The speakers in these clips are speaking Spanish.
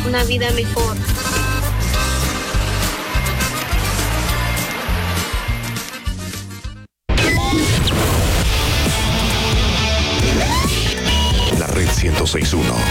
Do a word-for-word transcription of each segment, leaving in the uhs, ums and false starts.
una vida mejor. La Red ciento seis punto uno.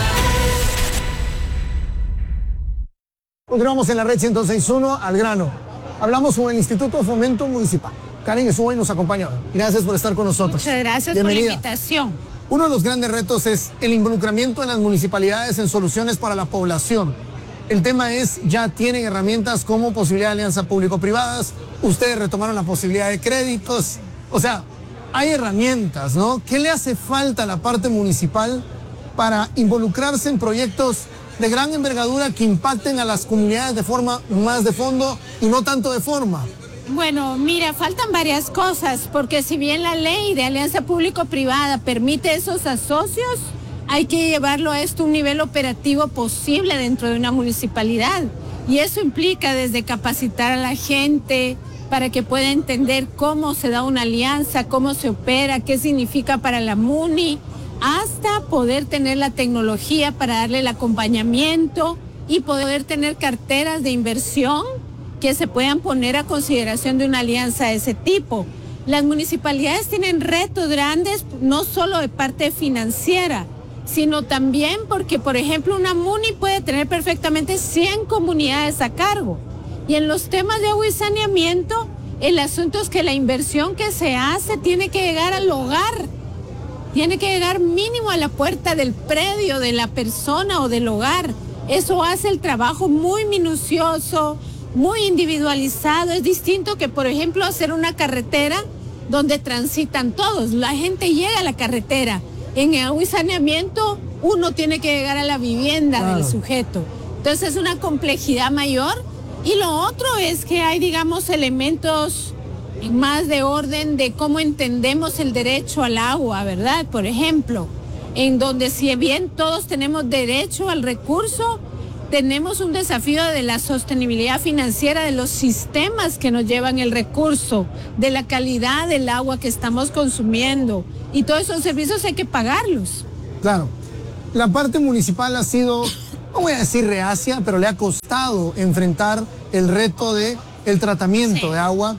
Continuamos en la Red ciento seis punto uno, al grano. Hablamos con el Instituto de Fomento Municipal. Karen Esuay nos acompaña. Gracias por estar con nosotros. Muchas gracias Bienvenida. por la invitación. Uno de los grandes retos es el involucramiento de las municipalidades en soluciones para la población. El tema es, ya tienen herramientas como posibilidad de alianza público-privadas, ustedes retomaron la posibilidad de créditos, o sea, hay herramientas, ¿no? ¿Qué le hace falta a la parte municipal para involucrarse en proyectos de gran envergadura que impacten a las comunidades de forma más de fondo y no tanto de forma? Bueno, mira, faltan varias cosas, porque si bien la ley de alianza público-privada permite esos asocios, hay que llevarlo a esto a un nivel operativo posible dentro de una municipalidad. Y eso implica desde capacitar a la gente para que pueda entender cómo se da una alianza, cómo se opera, qué significa para la MUNI, hasta poder tener la tecnología para darle el acompañamiento y poder tener carteras de inversión que se puedan poner a consideración de una alianza de ese tipo. Las municipalidades tienen retos grandes, no solo de parte financiera, sino también porque, por ejemplo, una MUNI puede tener perfectamente cien comunidades a cargo. Y en los temas de agua y saneamiento, el asunto es que la inversión que se hace tiene que llegar al hogar, tiene que llegar mínimo a la puerta del predio de la persona o del hogar. Eso hace el trabajo muy minucioso, muy individualizado. Es distinto que, por ejemplo, hacer una carretera donde transitan todos. La gente llega a la carretera. En agua y saneamiento, uno tiene que llegar a la vivienda claro. del sujeto. Entonces es una complejidad mayor. Y lo otro es que hay, digamos, elementos más de orden de cómo entendemos el derecho al agua, ¿verdad? Por ejemplo, en donde si bien todos tenemos derecho al recurso, tenemos un desafío de la sostenibilidad financiera de los sistemas que nos llevan el recurso, de la calidad del agua que estamos consumiendo. Y todos esos servicios hay que pagarlos. Claro. La parte municipal ha sido, no voy a decir reacia, pero le ha costado enfrentar el reto de el tratamiento sí. de agua.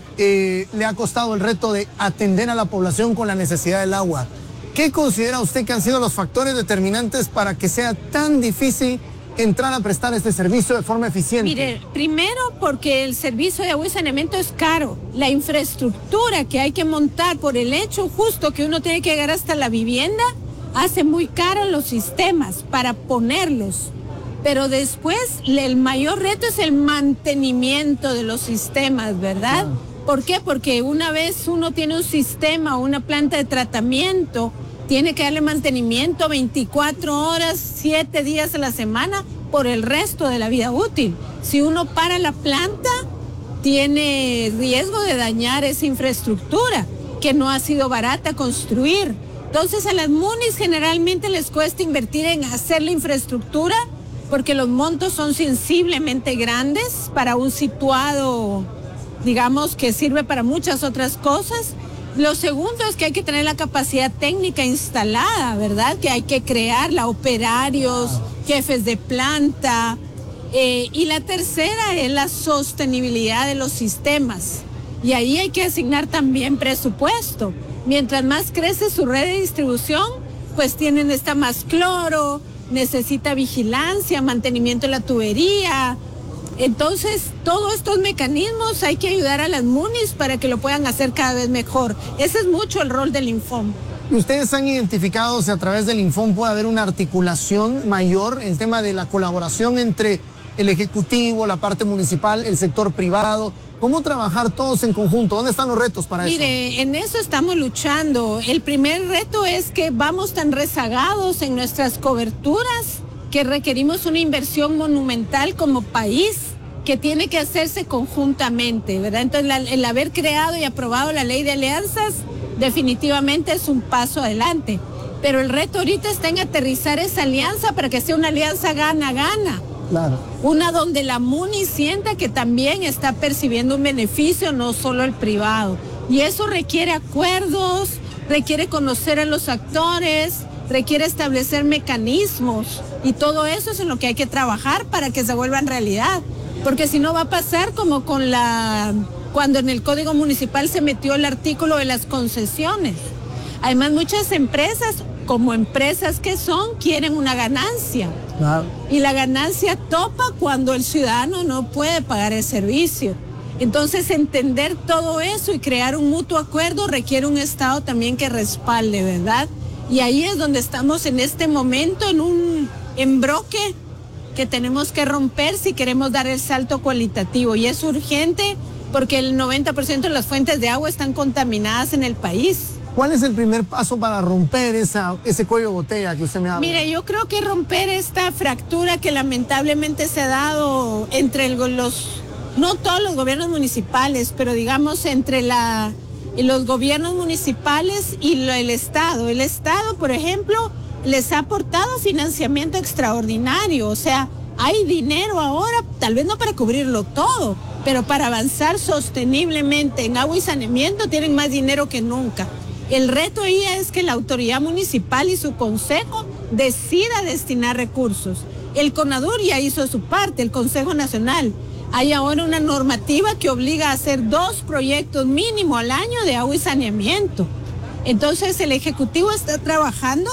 Eh, le ha costado el reto de atender a la población con la necesidad del agua. ¿Qué considera usted que han sido los factores determinantes para que sea tan difícil entrar a prestar este servicio de forma eficiente? Mire, primero porque el servicio de agua y saneamiento es caro. La infraestructura que hay que montar por el hecho justo que uno tiene que llegar hasta la vivienda hace muy caro los sistemas para ponerlos. Pero después el mayor reto es el mantenimiento de los sistemas, ¿verdad? Ah. ¿Por qué? Porque una vez uno tiene un sistema o una planta de tratamiento, tiene que darle mantenimiento veinticuatro horas, siete días a la semana por el resto de la vida útil. Si uno para la planta, tiene riesgo de dañar esa infraestructura que no ha sido barata construir. Entonces a las MUNIs generalmente les cuesta invertir en hacer la infraestructura porque los montos son sensiblemente grandes para un situado, digamos, que sirve para muchas otras cosas. Lo segundo es que hay que tener la capacidad técnica instalada, ¿verdad? Que hay que crearla, operarios, jefes de planta. Eh, y la tercera es la sostenibilidad de los sistemas. Y ahí hay que asignar también presupuesto. Mientras más crece su red de distribución, pues tienen esta más cloro, necesita vigilancia, mantenimiento de la tubería. Entonces, todos estos mecanismos hay que ayudar a las MUNIs para que lo puedan hacer cada vez mejor. Ese es mucho el rol del Infom. ¿Ustedes han identificado si a través del Infom puede haber una articulación mayor en el tema de la colaboración entre el Ejecutivo, la parte municipal, el sector privado? ¿Cómo trabajar todos en conjunto? ¿Dónde están los retos para eso? Mire, en eso estamos luchando. El primer reto es que vamos tan rezagados en nuestras coberturas que requerimos una inversión monumental como país que tiene que hacerse conjuntamente, ¿verdad? Entonces, la, el haber creado y aprobado la ley de alianzas definitivamente es un paso adelante. Pero el reto ahorita está en aterrizar esa alianza para que sea una alianza gana-gana. Claro. Una donde la MUNI sienta que también está percibiendo un beneficio, no solo el privado. Y eso requiere acuerdos, requiere conocer a los actores, requiere establecer mecanismos y todo eso es en lo que hay que trabajar para que se vuelvan realidad, porque si no va a pasar como con la, cuando en el Código Municipal se metió el artículo de las concesiones. Además, muchas empresas, como empresas que son, quieren una ganancia. Claro. Y la ganancia topa cuando el ciudadano no puede pagar el servicio. Entonces, entender todo eso y crear un mutuo acuerdo requiere un Estado también que respalde, ¿verdad? Y ahí es donde estamos en este momento, en un embroque que tenemos que romper si queremos dar el salto cualitativo. Y es urgente porque el noventa por ciento de las fuentes de agua están contaminadas en el país. ¿Cuál es el primer paso para romper esa, ese cuello de botella que usted me habla? Mire, yo creo que romper esta fractura que lamentablemente se ha dado entre el, los, no todos los gobiernos municipales, pero digamos entre la, los gobiernos municipales y lo, el Estado. El Estado, por ejemplo, les ha aportado financiamiento extraordinario, o sea, hay dinero ahora, tal vez no para cubrirlo todo, pero para avanzar sosteniblemente en agua y saneamiento tienen más dinero que nunca. El reto ahí es que la autoridad municipal y su consejo decida destinar recursos. El CONADUR ya hizo su parte, el Consejo Nacional. Hay ahora una normativa que obliga a hacer dos proyectos mínimo al año de agua y saneamiento. Entonces el Ejecutivo está trabajando,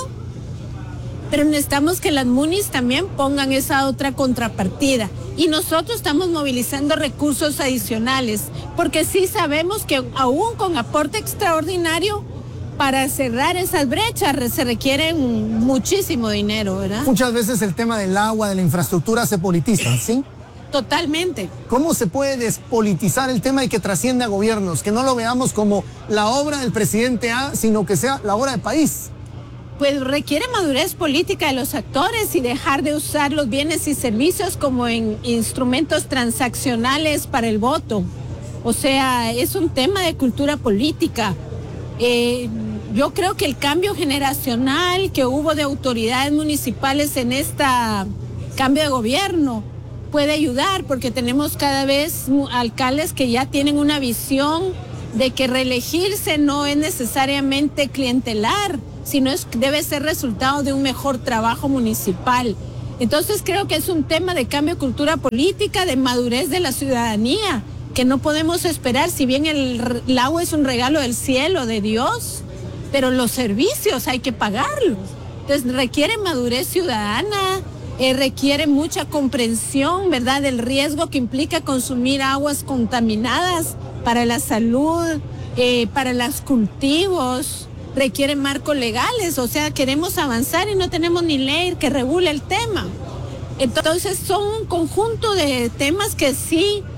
pero necesitamos que las munis también pongan esa otra contrapartida. Y nosotros estamos movilizando recursos adicionales, porque sí sabemos que aún con aporte extraordinario, para cerrar esas brechas se requiere muchísimo dinero, ¿verdad? Muchas veces el tema del agua, de la infraestructura se politiza, ¿sí? Totalmente. ¿Cómo se puede despolitizar el tema y que trascienda a gobiernos? Que no lo veamos como la obra del presidente A, sino que sea la obra del país. Pues requiere madurez política de los actores y dejar de usar los bienes y servicios como en instrumentos transaccionales para el voto. O sea, es un tema de cultura política. Eh, yo creo que el cambio generacional que hubo de autoridades municipales en este cambio de gobierno puede ayudar, porque tenemos cada vez alcaldes que ya tienen una visión de que reelegirse no es necesariamente clientelar, sino es, debe ser resultado de un mejor trabajo municipal. Entonces creo que es un tema de cambio de cultura política, de madurez de la ciudadanía, que no podemos esperar, si bien el, el agua es un regalo del cielo, de Dios, pero los servicios hay que pagarlos. Entonces requiere madurez ciudadana, eh, requiere mucha comprensión, ¿verdad?, del riesgo que implica consumir aguas contaminadas para la salud, eh, para los cultivos. Requiere marcos legales, o sea, queremos avanzar y no tenemos ni ley que regule el tema. Entonces son un conjunto de temas que sí